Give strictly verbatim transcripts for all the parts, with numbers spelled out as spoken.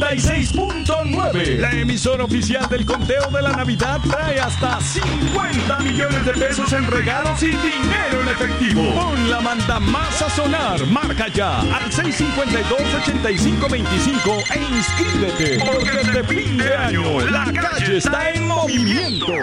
noventa y seis punto nueve. La emisora oficial del conteo de la Navidad trae hasta cincuenta millones de pesos en regalos y dinero en efectivo. Pon la manda más a sonar. Marca ya al seis cinco dos, ocho cinco dos cinco e inscríbete. Porque este fin de año la calle está en movimiento.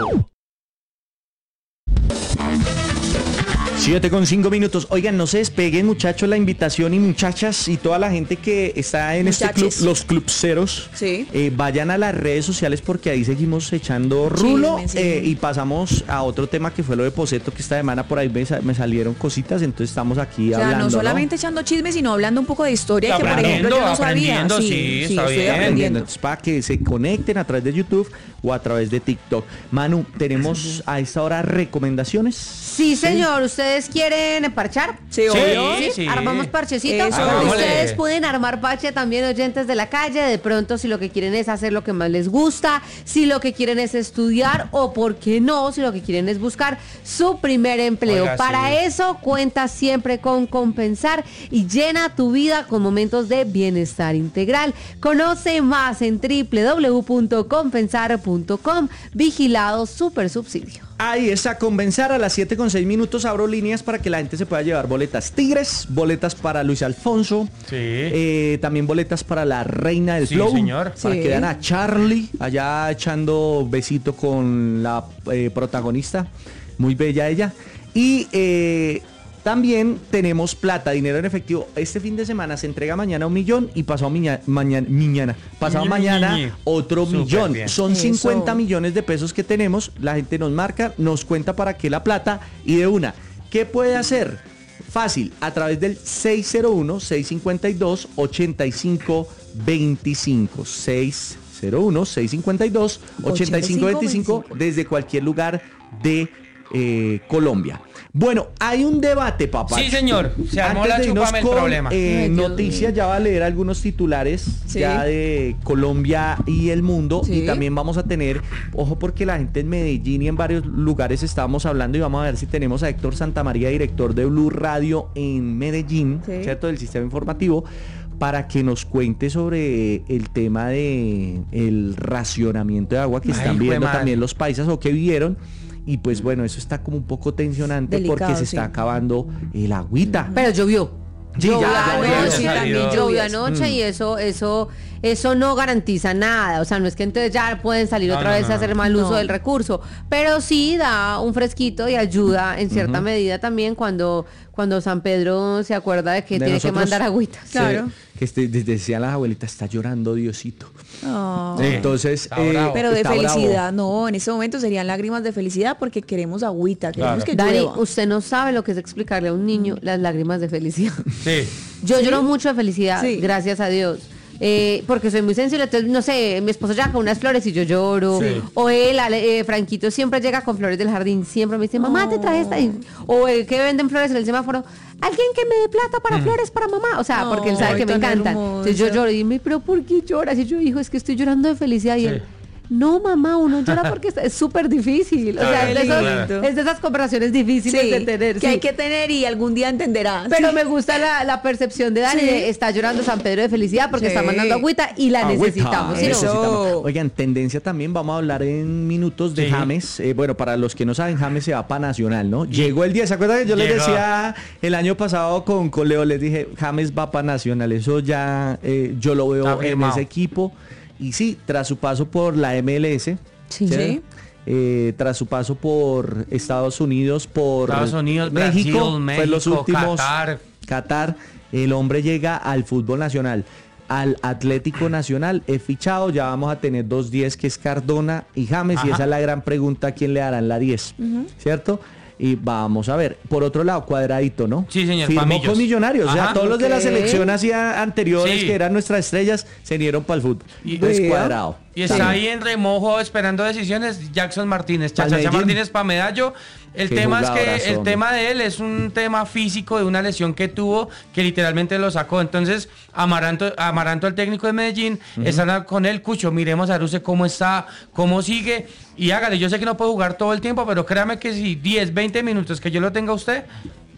siete con cinco minutos. Oigan, no se despeguen, muchachos, la invitación y muchachas y toda la gente que está en Muchaches. este club, los clubceros, Sí. eh, vayan a las redes sociales porque ahí seguimos echando rulo. Chisme, sí. eh, y pasamos a otro tema que fue lo de Poseto, que esta semana por ahí me, sa- me salieron cositas, entonces estamos aquí O sea, hablando, no solamente echando chismes, sino hablando un poco de historia que, por ejemplo, yo no sabía. Aprendiendo, sí, está estoy bien. aprendiendo. Entonces, para que se conecten a través de YouTube o a través de TikTok. Manu, tenemos a esta hora recomendaciones. Sí, señor. ¿Ustedes quieren parchar? Sí, Sí, obvio. sí. Armamos parchecito. Eso. Hagámosle. Ustedes pueden armar parche también, oyentes de la calle. De pronto, si lo que quieren es hacer lo que más les gusta, si lo que quieren es estudiar o, por qué no, si lo que quieren es buscar su primer empleo. Oiga, Para sí. eso, cuenta siempre con Compensar y llena tu vida con momentos de bienestar integral. Conoce más en doble u doble u doble u punto compensar punto com. Vigilado Super Subsidio. Ahí está, Compensar a las siete con seis minutos. Abro líneas para que la gente se pueda llevar boletas Tigres, boletas para Luis Alfonso, Sí. eh, también boletas para la Reina del Sí, Flow, señor. para Sí. que vean a Charlie allá echando besito con la eh, protagonista, muy bella ella. Y eh, también tenemos plata, dinero en efectivo. Este fin de semana se entrega mañana un millón y pasado miña- mañana, mañana, pasado Ñi, mañana ñi, ñi. otro Súper millón. bien. Son Eso. cincuenta millones de pesos que tenemos. La gente nos marca, nos cuenta para qué la plata y de una. ¿Qué puede hacer? Fácil, a través del seis cero uno, seis cinco dos, ocho cinco dos cinco. seis cero uno, seis cinco dos, ocho cinco dos cinco desde cualquier lugar de eh, Colombia. Bueno, hay un debate, papá. Sí, señor. Se armó Antes la de irnos chúpame el con, problema. eh, Ay, Dios noticias, mío. ya va a leer algunos titulares Sí. ya de Colombia y el mundo. Sí. Y también vamos a tener, ojo porque la gente en Medellín y en varios lugares estábamos hablando y vamos a ver si tenemos a Héctor Santamaría, director de Blue Radio en Medellín, Sí. ¿cierto? Del sistema informativo, para que nos cuente sobre el tema de el racionamiento de agua que Ay, están jue viendo madre. también los paisas o que vivieron. Y pues bueno, eso está como un poco tensionante Delicado, porque se sí. está acabando el agüita. Pero llovió. Sí, Llovió ya, anoche, ya, ya, sí, ya, también ya. llovió lluvias. anoche Mm. y eso, eso, eso no garantiza nada. O sea, no es que entonces ya pueden salir No, otra no, vez no, a hacer no. mal uso No. del recurso. Pero sí da un fresquito y ayuda en cierta Ujú. medida también cuando, cuando San Pedro se acuerda de que De tiene nosotros, que mandar agüitas. sí, Claro. que este- desde decían las abuelitas, está llorando Diosito. Oh. Sí. Entonces, Está bravo. Pero de está felicidad, bravo. no, en ese momento serían lágrimas de felicidad porque queremos agüita, queremos Claro. que Dani, llueva. usted no sabe lo que es explicarle a un niño las lágrimas de felicidad. Sí. Yo lloro mucho de felicidad, Sí. gracias a Dios. Eh, porque soy muy sensible, entonces, no sé, mi esposo llega con unas flores y yo lloro. Sí. O él, Ale- eh, Franquito, siempre llega con flores del jardín, siempre me dice, mamá, te traje esta. Y- O el que venden flores en el semáforo, alguien que me dé plata para flores para mamá. O sea, porque él sabe Ay, que me tan encantan. hermoso. Entonces yo lloro y dime, pero ¿por qué lloras? Y yo, hijo, es que estoy llorando de felicidad. Y Sí. él, no, mamá, uno llora porque está- es súper difícil. O sea, Claro, es de, esos- claro. es de esas conversaciones difíciles Sí, de tener. que sí. hay que tener y algún día entenderás. Pero me gusta la, la percepción de Dani Sí. de está llorando San Pedro de felicidad porque Sí. está mandando agüita y la Agüita, necesitamos. ¿sí no? eso. necesitamos. Oigan, tendencia también, vamos a hablar en minutos de Sí. James. Eh, bueno, para los que no saben, James se va para Nacional, ¿no? Llegó el día, ¿se acuerdan que yo les Llegó. decía el año pasado con, con Leo? Les dije, James va para Nacional. Eso ya eh, yo lo veo Está en firmado. ese equipo. Y sí, tras su paso por la M L S, Sí. Sí. eh, tras su paso por Estados Unidos, por Estados Unidos, México, Brasil, fue los México, últimos, Qatar. Qatar, el hombre llega al fútbol nacional, al Atlético Nacional, es fichado, ya vamos a tener dos diez que es Cardona y James, y Ajá. esa es la gran pregunta, ¿a quién le darán la diez? ¿Cierto? Y vamos a ver, por otro lado, Cuadradito, ¿no? Sí, señor, Firmó Pamillos. con Millonarios, o sea, Ajá. todos los de la Ok. selección hacía anteriores, Sí. que eran nuestras estrellas, se unieron para el fútbol. Y- Entonces, Vea. Cuadrado. Y está Sí. ahí en remojo esperando decisiones Jackson Martínez, Pa'l Chachacha Medellín. Martínez para Medallo. El Qué tema es que jugadorazo, el hombre. tema de él es un tema físico de una lesión que tuvo que literalmente lo sacó. Entonces, Amaranto, Amaranto el técnico de Medellín, está con él, Cucho, miremos a Aruse cómo está, cómo sigue y hágale. Yo sé que no puede jugar todo el tiempo, pero créame que si diez, veinte minutos que yo lo tenga a usted,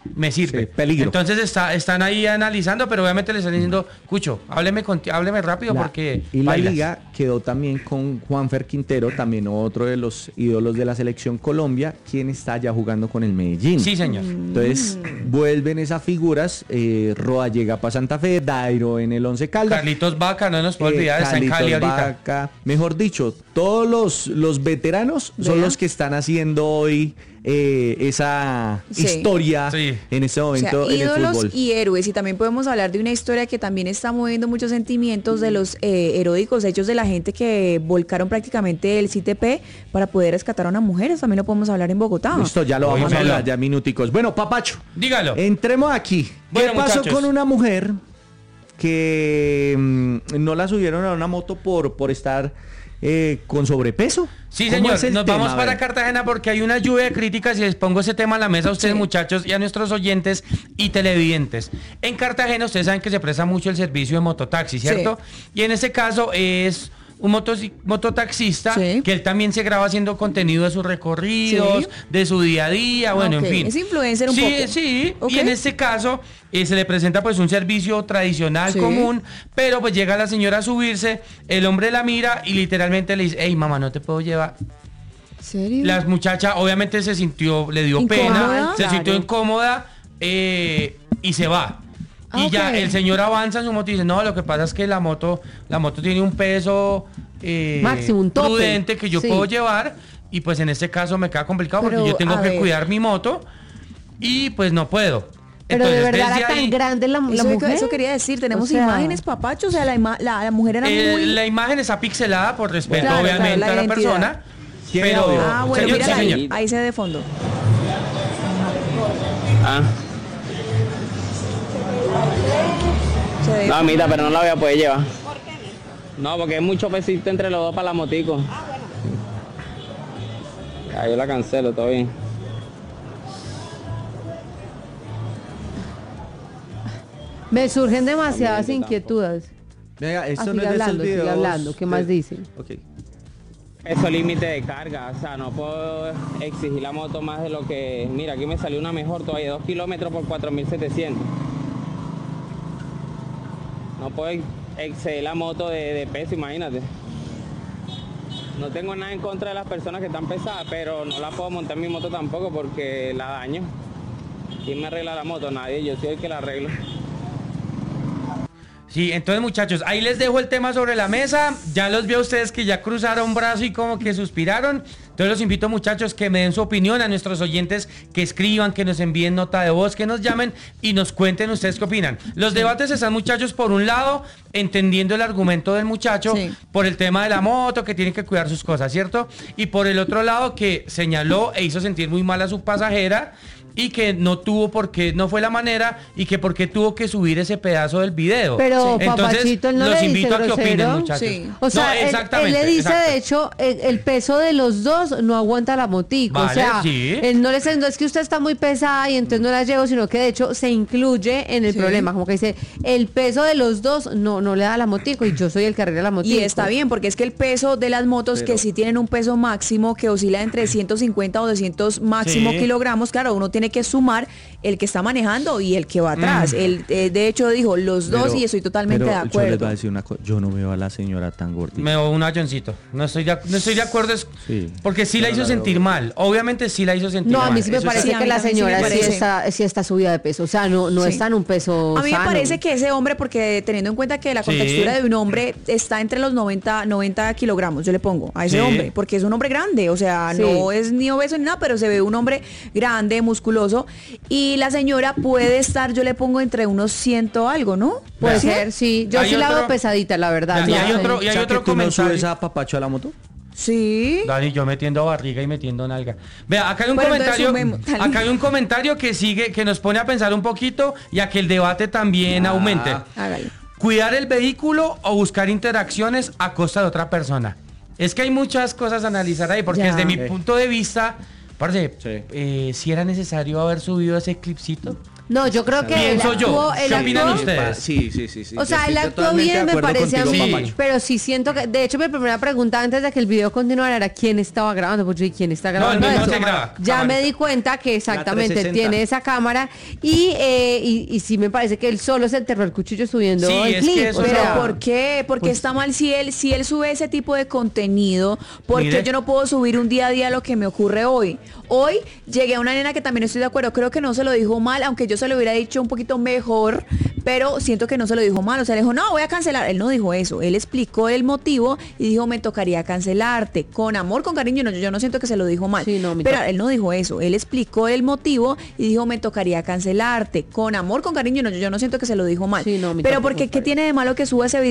me sirve. Sí, peligro. Entonces está, están ahí analizando, pero obviamente le están diciendo, Cucho, hábleme, con, hábleme rápido La- porque y la bailas". liga quedó también con Juanfer Quintero, también otro de los ídolos de la selección Colombia, quien está ya jugando con el Medellín. Sí, señor. Entonces vuelven esas figuras, eh, Roa llega para Santa Fe, Dairo en el Once Caldas. Carlitos Vaca, no nos puede eh, olvidar, está en Cali Carlitos ahorita. Vaca. Mejor dicho, todos los, los veteranos son Vea. los que están haciendo hoy eh, esa Sí. historia Sí. en este O sea, momento en el ídolos fútbol. y héroes. Y también podemos hablar de una historia que también está moviendo muchos sentimientos de los eh, heroicos hechos de la gente que volcaron prácticamente el C I T P para poder rescatar a una mujer. Eso también lo podemos hablar en Bogotá. Listo, ya lo vamos a Oímelo. hablar ya minuticos. Bueno, Papacho, Dígalo. entremos aquí. Bueno, ¿Qué pasó muchachos. con una mujer que mm, no la subieron a una moto por, por estar eh, con sobrepeso? Sí, ¿Cómo señor, es el nos tema? vamos A para ver. Cartagena porque hay una lluvia de críticas y les pongo ese tema a la mesa a ustedes, Sí. muchachos, y a nuestros oyentes y televidentes. En Cartagena ustedes saben que se presta mucho el servicio de mototaxi, ¿cierto? Y en este caso es un motoci- mototaxista Sí. que él también se graba haciendo contenido de sus recorridos, Sí. de su día a día, bueno, Ok, en fin. es influencer un sí, poco. Sí, Ok. y en este caso eh, se le presenta pues un servicio tradicional, Sí. común, pero pues llega la señora a subirse, el hombre la mira y literalmente le dice, hey mamá, no te puedo llevar. ¿En serio? La muchacha obviamente se sintió, le dio ¿Incómoda? pena, se Claro. sintió incómoda eh, y se va. Y Ah, ya ok. el señor avanza en su moto y dice, no, lo que pasa es que la moto, la moto tiene un peso eh, Máximo, un tope. prudente que yo Sí. puedo llevar y pues en este caso me queda complicado Pero, porque yo tengo a que ver. cuidar mi moto y pues no puedo. Pero de Entonces, verdad desde era tan ahí, grande la, la Eso, mujer. eso quería decir, tenemos O sea, imágenes, papacho, o sea, la, ima- la, la mujer era eh, muy... la imagen está pixelada por respeto Claro, obviamente claro, la a la identidad. persona. ¿Tiene Pero, audio? Ah, bueno, señor, mira sí, ahí, señor. ahí se ve de fondo. Ah, Se ve- no, mira, pero no la voy a poder llevar. ¿Por qué no? No, porque es mucho pesito entre los dos para la motico. Ah, bueno. Ya, yo la cancelo, todo bien. Me surgen demasiadas También, yo inquietudes. Venga, esto Ah, no sigue es de esos hablando, sigue videos hablando. ¿Qué más de- dice? Ok. Eso límite de carga, o sea, no puedo exigir la moto más de lo que... Mira, aquí me salió una mejor todavía, dos kilómetros por cuatro mil setecientos. No puedo exceder la moto de, de peso, imagínate. No tengo nada en contra de las personas que están pesadas, pero no la puedo montar en mi moto tampoco porque la daño. ¿Quién me arregla la moto? Nadie, yo soy el que la arreglo. Sí, entonces muchachos, ahí les dejo el tema sobre la mesa. Ya los vi a ustedes que ya cruzaron brazo y como que suspiraron. Entonces los invito muchachos que me den su opinión, a nuestros oyentes que escriban, que nos envíen nota de voz, que nos llamen y nos cuenten ustedes qué opinan. Los debates están muchachos por un lado, entendiendo el argumento del muchacho, Sí. por el tema de la moto, que tiene que cuidar sus cosas, ¿cierto? Y por el otro lado que señaló e hizo sentir muy mal a su pasajera. Y que no tuvo por qué, no fue la manera, y que por qué tuvo que subir ese pedazo del video. Pero, Entonces, Papachito, él no los le dice invito a que grosero. opinen, muchachos. Sí. O sea, No, él- él, exactamente, le dice, exacto. de hecho, el, el peso de los dos no aguanta la motico. o Vale, sea, sí. él no le dice, no es que usted está muy pesada y entonces no la llevo, sino que de hecho se incluye en el Sí. problema. Como que dice, el peso de los dos no, no le da la motico y yo soy el que arregla la motico. Y está bien, porque es que el peso de las motos que sí tienen un peso máximo que oscila entre ciento cincuenta o doscientos máximo Sí. kilogramos, claro, uno tiene que sumar el que está manejando y el que va atrás. Él, eh, de hecho, dijo los dos Pero- y estoy totalmente pero de Yo les voy a acuerdo. decir una cosa, yo no veo a la señora tan gordita. Me veo un ayoncito. No estoy de, ac- no estoy de acuerdo. Es, Sí. porque sí la Yo no hizo la veo sentir gordita. mal. Obviamente sí la hizo sentir No, mal. a mí sí me Eso parece sí, a que mí la también sí me señora sí, parece. está, sí está subida de peso. O sea, no, no Sí. está en un peso A mí me sano. parece que ese hombre, porque teniendo en cuenta que la Sí. contextura de un hombre está entre los noventa, noventa kilogramos, yo le pongo a ese Sí. hombre, porque es un hombre grande, o sea, Sí. no es ni obeso ni nada, pero se ve un hombre grande, musculoso, y la señora puede estar, yo le pongo entre unos ciento algo, ¿no? Puede ¿Sí? ser, sí. Yo Hay sí la otro- veo pesadita, la verdad. Y ya hay sé. otro- y hay O sea, otro que tú no comentario. subes a Papacho a la moto. Sí. Dani, yo metiendo barriga y metiendo nalga. Vea, acá hay un Bueno, entonces comentario. sumemos, Dani. Acá hay un comentario que sigue, que nos pone a pensar un poquito y a que el debate también Ah. aumente. Hágale. Cuidar el vehículo o buscar interacciones a costa de otra persona. Es que hay muchas cosas a analizar ahí, porque Ya. desde mi Sí. punto de vista, parce, Sí. eh, si era necesario haber subido ese clipcito. No, yo creo que él Pienso yo. actuó, él ¿Qué opinan actuó- ustedes? Sí, sí, sí, sí. O Yo sea, él estoy actuó totalmente bien, de me acuerdo parece a contigo, mí, Papacho. pero sí siento que, de hecho, mi primera pregunta antes de que el video continuara era quién estaba grabando, porque yo dije, ¿quién está No, grabando el mismo eso? se graba, Ya camarita. me di cuenta que exactamente trescientos sesenta. tiene esa cámara y, eh, y, y sí me parece que él solo se enterró el cuchillo subiendo Sí, el es que clip. eso o Pero sea, ¿por qué? Porque pues- está mal si él, si él sube ese tipo de contenido, ¿por qué Mire. yo no puedo subir un día a día lo que me ocurre hoy? Hoy llegué a una nena que también estoy de acuerdo, creo que no se lo dijo mal, aunque yo se lo hubiera dicho un poquito mejor, pero siento que no se lo dijo mal, o sea, le dijo, no, voy a cancelar. Él no dijo eso, él explicó el motivo y dijo, me tocaría cancelarte, con amor, con cariño, no, yo, yo no siento que se lo dijo mal, Sí, no, mi pero to- él no dijo eso, él explicó el motivo y dijo, me tocaría cancelarte, con amor, con cariño, no, yo, yo no siento que se lo dijo mal, Sí, no, mi pero tampoco porque me ¿qué parece. tiene de malo que suba ese video?